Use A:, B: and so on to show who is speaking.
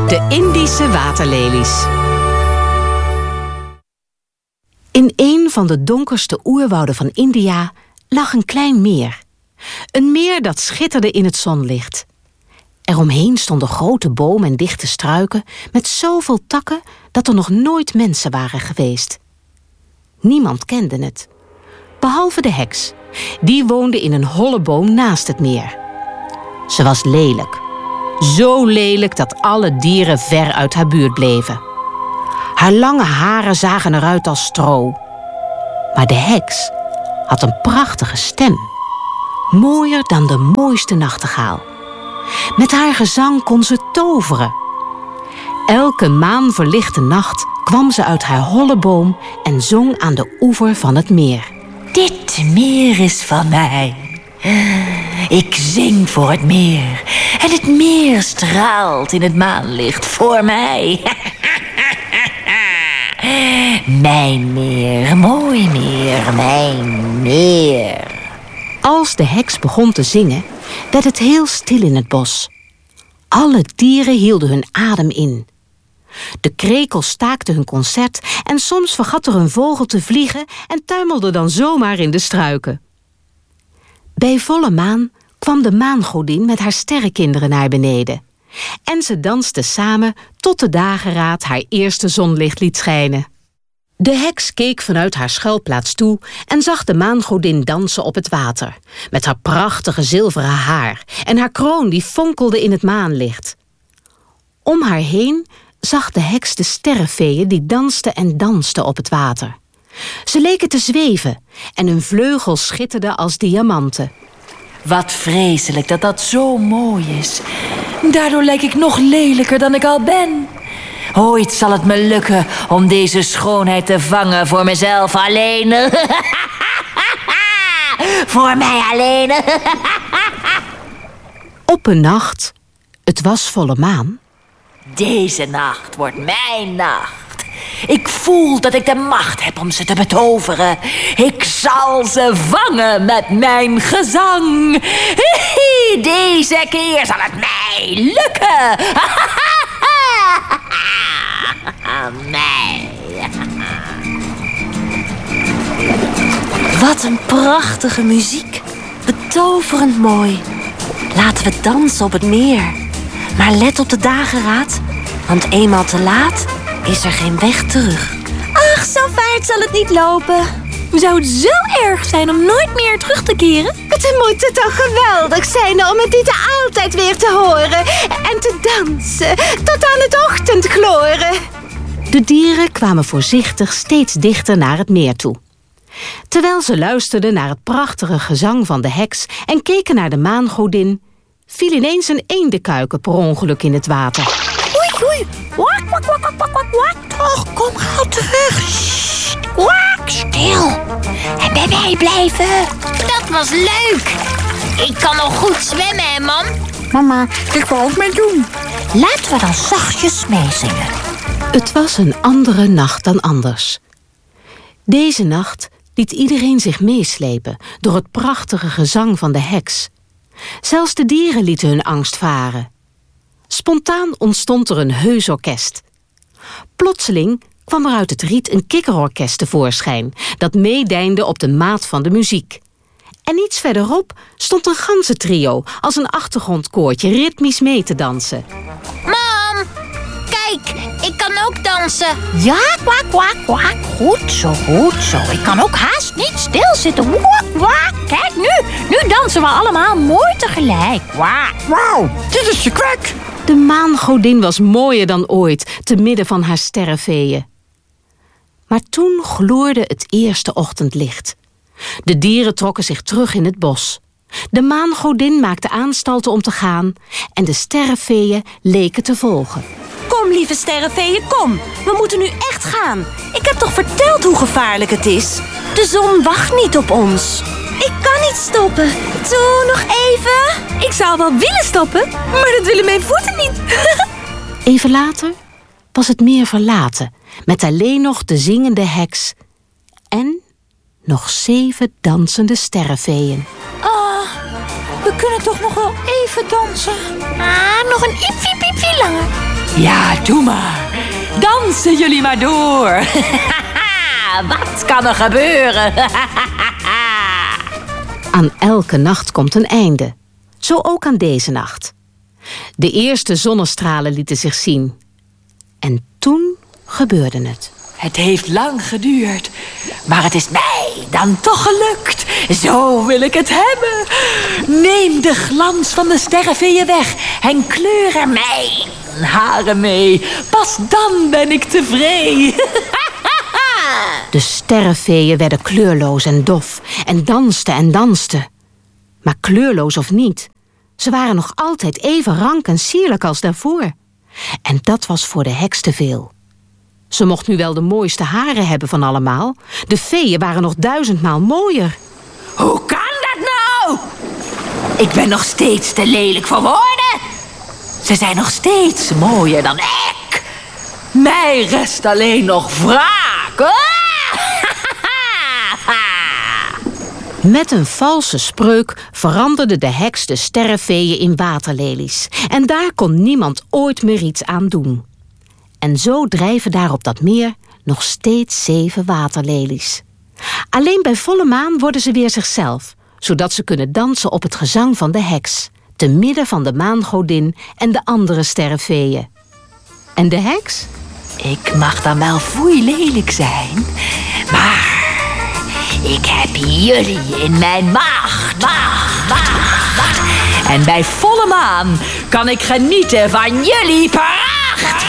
A: De Indische waterlelies. In een van de donkerste oerwouden van India lag een klein meer. Een meer dat schitterde in het zonlicht. Eromheen stonden grote bomen en dichte struiken met zoveel takken dat er nog nooit mensen waren geweest. Niemand kende het, behalve de heks. Die woonde in een holle boom naast het meer. Ze was lelijk. Zo lelijk dat alle dieren ver uit haar buurt bleven. Haar lange haren zagen eruit als stro. Maar de heks had een prachtige stem. Mooier dan de mooiste nachtegaal. Met haar gezang kon ze toveren. Elke maanverlichte nacht kwam ze uit haar holle boom en zong aan de oever van het meer.
B: Dit meer is van mij. Ik zing voor het meer. En het meer straalt in het maanlicht voor mij. Mijn meer, mooi meer, mijn meer.
A: Als de heks begon te zingen, werd het heel stil in het bos. Alle dieren hielden hun adem in. De krekels staakten hun concert en soms vergat er een vogel te vliegen en tuimelde dan zomaar in de struiken. Bij volle maan kwam de maangodin met haar sterrenkinderen naar beneden. En ze dansten samen tot de dageraad haar eerste zonlicht liet schijnen. De heks keek vanuit haar schuilplaats toe en zag de maangodin dansen op het water, met haar prachtige zilveren haar en haar kroon die fonkelde in het maanlicht. Om haar heen zag de heks de sterrenfeeën die dansten en dansten op het water. Ze leken te zweven en hun vleugels schitterden als diamanten.
B: Wat vreselijk dat dat zo mooi is. Daardoor lijk ik nog lelijker dan ik al ben. Ooit zal het me lukken om deze schoonheid te vangen voor mezelf alleen. Voor mij alleen.
A: Op een nacht, het was volle maan.
B: Deze nacht wordt mijn nacht. Ik voel dat ik de macht heb om ze te betoveren. Ik zal ze vangen met mijn gezang. Deze keer zal het mij lukken. Mij.
C: Wat een prachtige muziek. Betoverend mooi. Laten we dansen op het meer. Maar let op de dageraad, want eenmaal te laat is er geen weg terug.
D: Ach, zo vaart zal het niet lopen. Zou het zo erg zijn om nooit meer terug te keren?
E: Het moet toch geweldig zijn om het niet altijd weer te horen en te dansen tot aan het ochtendgloren.
A: De dieren kwamen voorzichtig steeds dichter naar het meer toe. Terwijl ze luisterden naar het prachtige gezang van de heks en keken naar de maangodin, viel ineens een eendenkuiken per ongeluk in het water.
D: Oei, oei. Wak, wak, wak, wak, wak, wak.
B: Toch, kom gauw terug. Sst, wak, stil. En bij mij blijven.
D: Dat was leuk. Ik kan nog goed zwemmen, hè, mam?
B: Mama, ik wil ook mee doen. Laten we dan zachtjes meezingen.
A: Het was een andere nacht dan anders. Deze nacht liet iedereen zich meeslepen door het prachtige gezang van de heks. Zelfs de dieren lieten hun angst varen. Spontaan ontstond er een heus orkest. Plotseling kwam er uit het riet een kikkerorkest tevoorschijn dat meedeinde op de maat van de muziek. En iets verderop stond een ganzentrio als een achtergrondkoortje ritmisch mee te dansen.
D: Mam, kijk, ik kan ook dansen.
B: Ja, kwak, kwak, kwak. Goed zo, goed zo. Ik kan ook haast niet stilzitten. Kwak, kwak. Kijk, nu dansen we allemaal mooi tegelijk. Kwak. Wauw, dit is je kwak.
A: De maangodin was mooier dan ooit te midden van haar sterrenfeeën. Maar toen gloorde het eerste ochtendlicht. De dieren trokken zich terug in het bos. De maangodin maakte aanstalten om te gaan en de sterrenfeeën leken te volgen.
C: Kom, lieve sterrenfeeën, kom. We moeten nu echt gaan. Ik heb toch verteld hoe gevaarlijk het is? De zon wacht niet op ons.
D: Ik kan niet stoppen. Toe, nog even. Ik zou wel willen stoppen, maar dat willen mijn voeten niet.
A: Even later was het meer verlaten, met alleen nog de zingende heks en nog 7 dansende sterrenfeeën.
B: We kunnen toch nog wel even dansen?
D: Nog een iepie langer.
B: Ja, doe maar. Dansen jullie maar door. Wat kan er gebeuren?
A: Aan elke nacht komt een einde. Zo ook aan deze nacht. De eerste zonnestralen lieten zich zien. En toen gebeurde het.
B: Het heeft lang geduurd, maar het is mij dan toch gelukt. Zo wil ik het hebben. Neem de glans van de sterrenveeën weg en kleur er mijn haren mee. Pas dan ben ik tevreden.
A: De sterrenveeën werden kleurloos en dof en dansten. Maar kleurloos of niet, ze waren nog altijd even rank en sierlijk als daarvoor. En dat was voor de heks te veel. Ze mocht nu wel de mooiste haren hebben van allemaal. De feeën waren nog 1000-maal mooier.
B: Hoe kan dat nou? Ik ben nog steeds te lelijk voor woorden. Ze zijn nog steeds mooier dan ik. Mij rest alleen nog wraak.
A: Met een valse spreuk veranderde de heks de sterrenveeën in waterlelies. En daar kon niemand ooit meer iets aan doen. En zo drijven daar op dat meer nog steeds 7 waterlelies. Alleen bij volle maan worden ze weer zichzelf, zodat ze kunnen dansen op het gezang van de heks, te midden van de maangodin en de andere sterrenveeën. En de heks?
B: Ik mag dan wel foei lelijk zijn, maar ik heb jullie in mijn macht. En bij volle maan kan ik genieten van jullie parade.